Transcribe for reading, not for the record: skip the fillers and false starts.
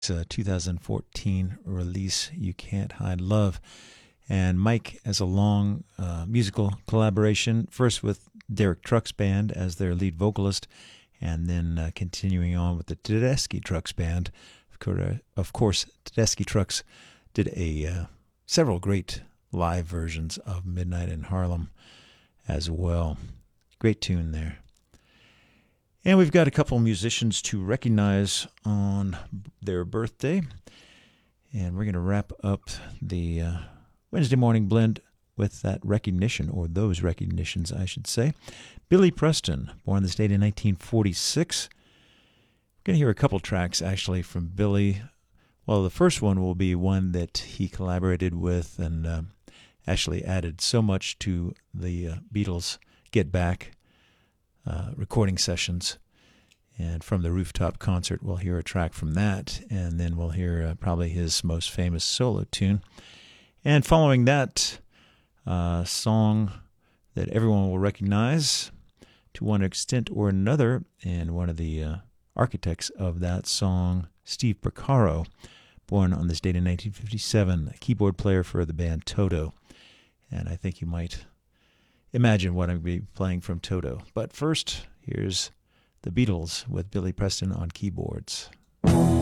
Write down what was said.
It's a 2014 release, You Can't Hide Love. And Mike has a long musical collaboration, first with Derek Trucks Band as their lead vocalist, and then continuing on with the Tedeschi Trucks Band. Of course, Tedeschi Trucks did several great live versions of Midnight in Harlem as well. Great tune there. And we've got a couple musicians to recognize on their birthday. And we're going to wrap up the Wednesday morning blend with that recognition, or those recognitions, I should say. Billy Preston, born this date in 1946. We're going to hear a couple tracks, actually, from Billy. Well, the first one will be one that he collaborated with and actually added so much to the Beatles' Get Back recording sessions. And from the rooftop concert, we'll hear a track from that, and then we'll hear probably his most famous solo tune. And following that, song that everyone will recognize to one extent or another, and one of the architects of that song, Steve Porcaro, born on this date in 1957, a keyboard player for the band Toto. And I think you might imagine what I'm going to be playing from Toto. But first, here's the Beatles with Billy Preston on keyboards.